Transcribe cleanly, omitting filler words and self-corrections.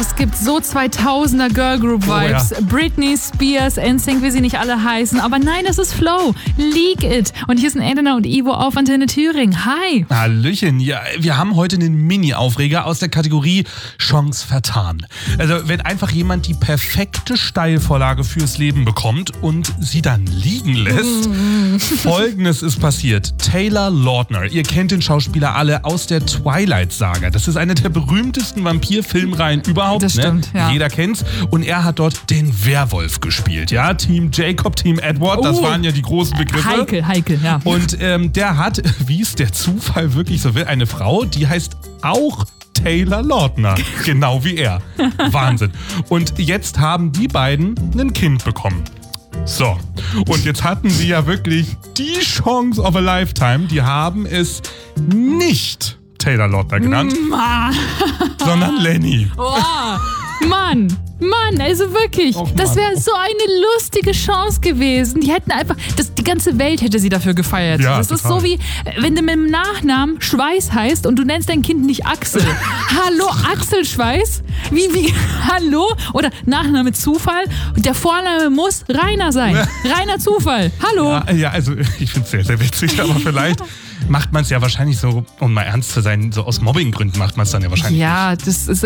Das gibt so 2000er Girl Group Vibes. Oh, ja. Britney Spears, NSYNC, wie sie nicht alle heißen. Aber nein, das ist Flow. Leak It. Und hier sind Elena und Ivo auf Antenne Thüringen. Hi. Hallöchen. Ja, wir haben heute einen Mini-Aufreger aus der Kategorie Chance vertan. Also wenn einfach jemand die perfekte Steilvorlage fürs Leben bekommt und sie dann liegen lässt. Folgendes ist passiert. Taylor Lautner, ihr kennt den Schauspieler alle aus der Twilight-Saga. Das ist eine der berühmtesten Vampir-Filmreihen überhaupt. Das stimmt, ja. Jeder kennt's. Und er hat dort den Werwolf gespielt. Ja, Team Jacob, Team Edward, das waren ja die großen Begriffe. Heikel, ja. Und der hat, wie es der Zufall wirklich so will, eine Frau, die heißt auch Taylor Lautner. Genau wie er. Wahnsinn. Und jetzt haben die beiden ein Kind bekommen. So, und jetzt hatten sie ja wirklich die Chance of a Lifetime. Die haben es nicht Taylor Lautner genannt, sondern Lenny. Oh, Mann, also wirklich, das wäre so eine lustige Chance gewesen. Die hätten einfach, die ganze Welt hätte sie dafür gefeiert. Ja, das total. ist so wie, wenn du mit dem Nachnamen Schweiß heißt und du nennst dein Kind nicht Axel. Hallo, Axel Schweiß? Wie, hallo? Oder Nachname Zufall und der Vorname muss Rainer sein. Rainer Zufall. Hallo. Ja, also ich finde es sehr, sehr witzig, aber vielleicht macht man es ja wahrscheinlich so, um mal ernst zu sein, so aus Mobbinggründen macht man es dann ja wahrscheinlich. Ja, das ist